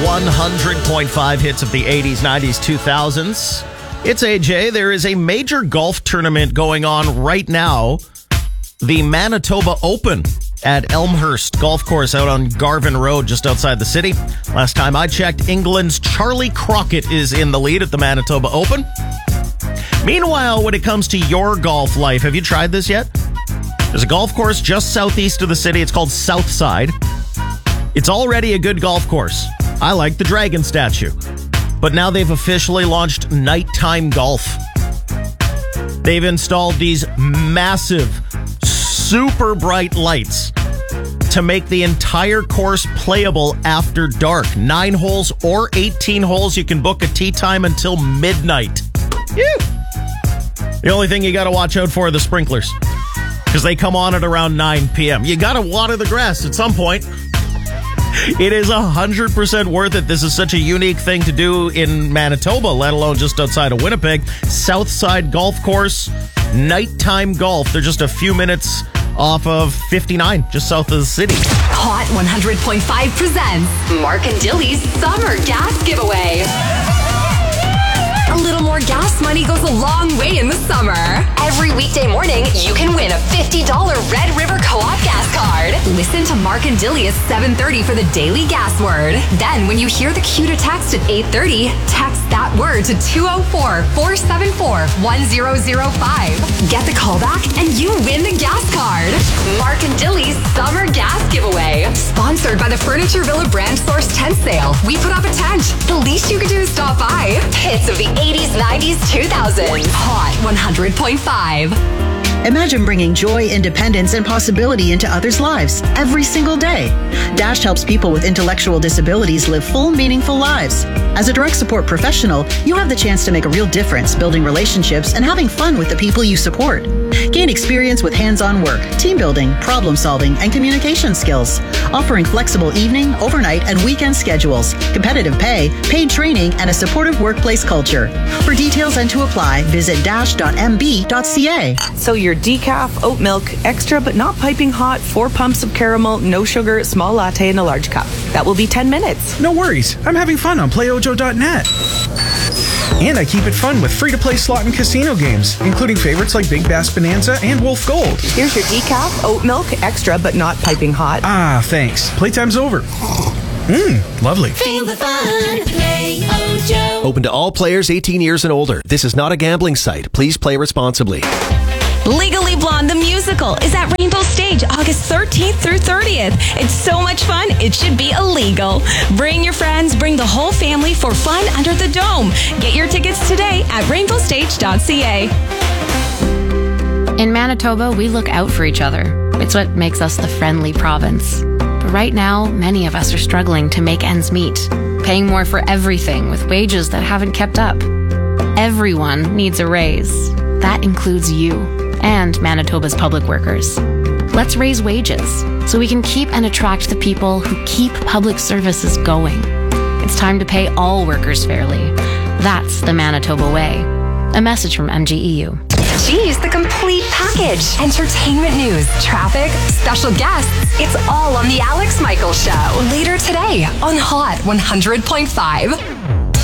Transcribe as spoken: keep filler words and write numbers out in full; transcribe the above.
one hundred point five hits of the eighties, nineties, two thousands. It's A J. There is a major golf tournament going on right now. The Manitoba Open at Elmhurst Golf Course out on Garvin Road, just outside the city. Last time I checked, England's Charlie Crockett is in the lead at the Manitoba Open. Meanwhile, when it comes to your golf life, have you tried this yet? There's a golf course just southeast of the city. It's called Southside. It's already a good golf course. I like the dragon statue. But now they've officially launched nighttime golf. They've installed these massive, super bright lights to make the entire course playable after dark. Nine holes or eighteen holes. You can book a tee time until midnight. Ew. The only thing you got to watch out for are the sprinklers, because they come on at around nine p.m. You got to water the grass at some point. It is one hundred percent worth it. This is such a unique thing to do in Manitoba, let alone just outside of Winnipeg. Southside Golf Course, nighttime golf. They're just a few minutes off of fifty-nine, just south of the city. Hot one hundred point five presents Mark and Dilly's Summer Gas Giveaway. A little more gas money goes a long way in the summer. Every weekday morning, you can win a fifty dollars Red River Co-op gas card. Listen to Mark and Dilly at seven thirty for the daily gas word. Then, when you hear the cue to text at eight thirty, text that word to two oh four, four seven four, one oh oh five. Get the call back and you win the gas card. Mark and Dilly's Summer Gas Giveaway. Sponsored by the Furniture Villa Brand Source Tent Sale. We put up a tent. The least you can do is stop by. Hits of the eighties, nineties, two thousands. Hot one hundred point five. Imagine bringing joy, independence, and possibility into others' lives every single day. Dash helps people with intellectual disabilities live full, meaningful lives. As a direct support professional, you have the chance to make a real difference building relationships and having fun with the people you support. Gain experience with hands-on work, team building, problem solving, and communication skills. Offering flexible evening, overnight, and weekend schedules, competitive pay, paid training, and a supportive workplace culture. For details and to apply, visit dash dot m b dot c a. So your decaf, oat milk, extra but not piping hot, four pumps of caramel, no sugar, small latte in a large cup. That will be ten minutes. No worries. I'm having fun on play ojo dot net. And I keep it fun with free-to-play slot and casino games, including favorites like Big Bass Bonanza and Wolf Gold. Here's your decaf, oat milk, extra but not piping hot. Ah, thanks. Playtime's over. Mmm, lovely. Feel the fun. Play Ojo. Open to all players eighteen years and older. This is not a gambling site. Please play responsibly. Legally Blonde the Musical is at Rainbow Stage August thirteenth through thirtieth. It's so much fun, it should be illegal. Bring your friends, bring the whole family for fun under the dome. Get your tickets today at rainbow stage dot c a. In Manitoba, we look out for each other. It's what makes us the friendly province. But right now, many of us are struggling to make ends meet, paying more for everything with wages that haven't kept up. Everyone needs a raise. That includes you and Manitoba's public workers. Let's raise wages so we can keep and attract the people who keep public services going. It's time to pay all workers fairly. That's the Manitoba way. A message from M G E U. Geez, the complete package. Entertainment news, traffic, special guests. It's all on the Alex Michaels Show. Later today on Hot one hundred point five.